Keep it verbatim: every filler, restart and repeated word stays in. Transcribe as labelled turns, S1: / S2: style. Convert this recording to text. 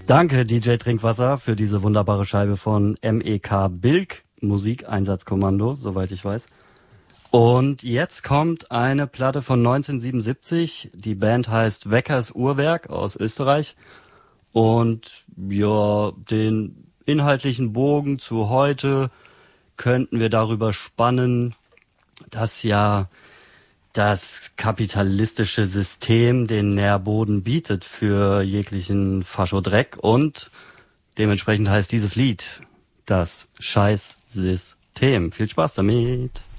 S1: Danke, D J Trinkwasser, für diese wunderbare Scheibe von M E K Bilk, Musikeinsatzkommando, soweit ich weiß. Und jetzt kommt eine Platte von neunzehnhundertsiebenundsiebzig. Die Band heißt Weckers Uhrwerk aus Österreich. Und ja, den inhaltlichen Bogen zu heute könnten wir darüber spannen, dass ja das kapitalistische System den Nährboden bietet für jeglichen Faschodreck. Und dementsprechend heißt dieses Lied das Scheißsystem. Viel Spaß damit.